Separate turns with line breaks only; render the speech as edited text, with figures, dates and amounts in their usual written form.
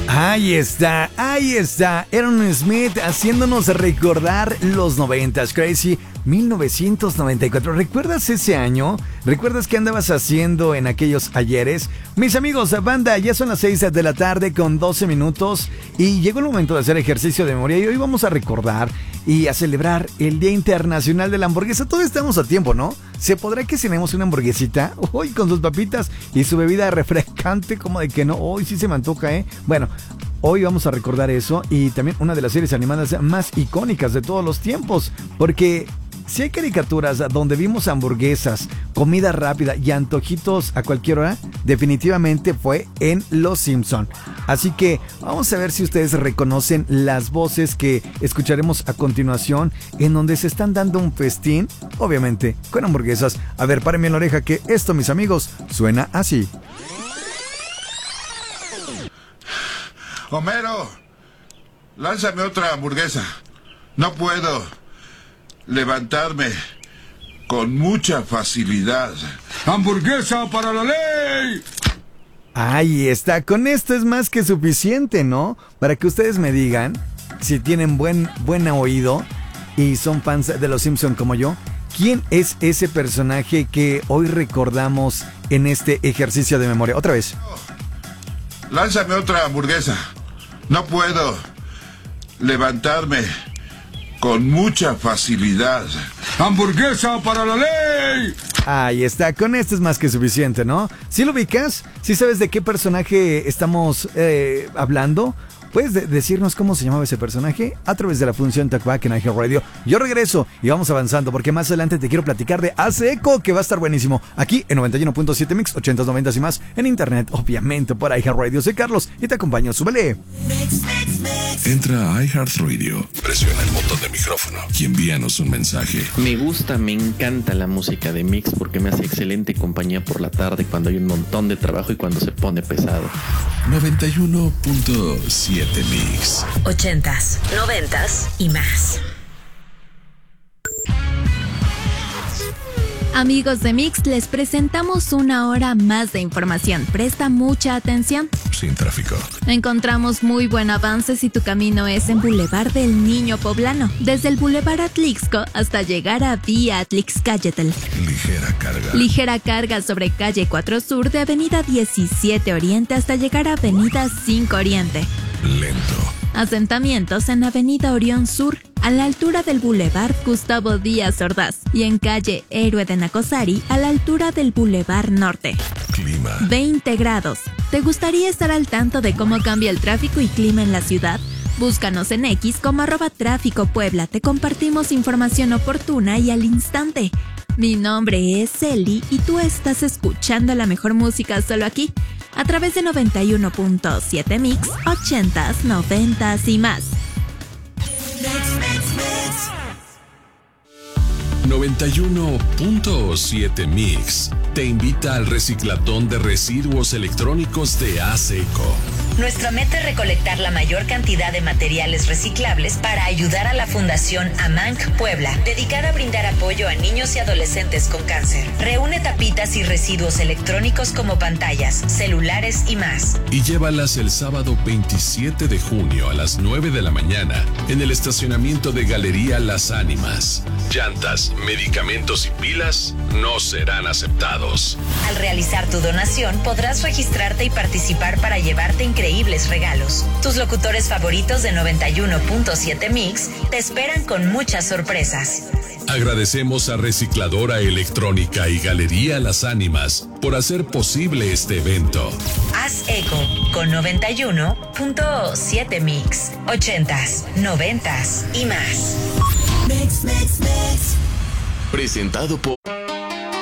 Ahí está. Aaron Smith haciéndonos recordar los 90s. Crazy 1994. ¿Recuerdas ese año? ¿Recuerdas qué andabas haciendo en aquellos ayeres? Mis amigos, banda, ya son las 6 de la tarde con 12 minutos y llegó el momento de hacer ejercicio de memoria y hoy vamos a recordar y a celebrar el Día Internacional de la Hamburguesa. Todavía estamos a tiempo, ¿no? ¿Se podrá que cenemos una hamburguesita hoy con sus papitas y su bebida refrescante? Como de que no, hoy sí se me antoja, ¿eh? Bueno, hoy vamos a recordar eso y también una de las series animadas más icónicas de todos los tiempos, porque si hay caricaturas donde vimos hamburguesas, comida rápida y antojitos a cualquier hora, definitivamente fue en Los Simpson. Así que vamos a ver si ustedes reconocen las voces que escucharemos a continuación, en donde se están dando un festín, obviamente con hamburguesas. A ver, párenme en la oreja que esto, mis amigos, suena así.
Homero, lánzame otra hamburguesa. No puedo levantarme con mucha facilidad. ¡Hamburguesa para la ley!
Ahí está, con esto es más que suficiente, ¿no? Para que ustedes me digan si tienen buen oído y son fans de Los Simpson como yo. ¿Quién es ese personaje que hoy recordamos en este ejercicio de memoria? Otra vez.
Lánzame otra hamburguesa. No puedo levantarme con mucha facilidad. ¡Hamburguesa para la ley!
Ahí está, con esto es más que suficiente, ¿no? ¿Sí lo ubicas? ¿Sí sabes de qué personaje estamos hablando? ¿Puedes decirnos cómo se llamaba ese personaje? A través de la función Talkback en iHeartRadio. Yo regreso y vamos avanzando porque más adelante te quiero platicar de Hace Eco, que va a estar buenísimo. Aquí en 91.7 Mix, 80s, 90s y más. En internet, obviamente, por iHeartRadio. Soy Carlos y te acompaño. ¡Súbele!
Entra a iHeartRadio, presiona el botón de micrófono y envíanos un mensaje.
Me encanta la música de Mix porque me hace excelente compañía por la tarde cuando hay un montón de trabajo y cuando se pone pesado.
91.7 Mix.
80s, 90s y más.
Amigos de Mix, les presentamos una hora más de información. Presta mucha atención.
Sin tráfico.
Encontramos muy buen avance si tu camino es en Boulevard del Niño Poblano, desde el Boulevard Atlixco hasta llegar a Vía Atlixcáyetl.
Ligera carga.
Ligera carga sobre calle 4 Sur de Avenida 17 Oriente hasta llegar a Avenida 5 Oriente.
Lento.
Asentamientos en Avenida Orión Sur, a la altura del Boulevard Gustavo Díaz Ordaz, y en calle Héroe de Nacosari, a la altura del Boulevard Norte.
Clima.
20 grados. ¿Te gustaría estar al tanto de cómo cambia el tráfico y clima en la ciudad? Búscanos en X como @Tráfico Puebla. Te compartimos información oportuna y al instante. Mi nombre es Eli y tú estás escuchando la mejor música solo aquí, a través de 91.7 Mix, 80s, 90s y más.
91.7 Mix te invita al reciclatón de residuos electrónicos de ASECO.
Nuestra meta es recolectar la mayor cantidad de materiales reciclables para ayudar a la Fundación AMANC Puebla, dedicada a brindar apoyo a niños y adolescentes con cáncer. Reúne tapitas y residuos electrónicos como pantallas, celulares y más.
Y llévalas el sábado 27 de junio a las 9 de la mañana en el estacionamiento de Galería Las Ánimas. Llantas, medicamentos y pilas no serán aceptados.
Al realizar tu donación podrás registrarte y participar para llevarte increíbles regalos. Tus locutores favoritos de 91.7 Mix te esperan con muchas sorpresas.
Agradecemos a Recicladora Electrónica y Galería Las Ánimas por hacer posible este evento.
Haz eco con 91.7 Mix, 80s, 90s y más.
Presentado por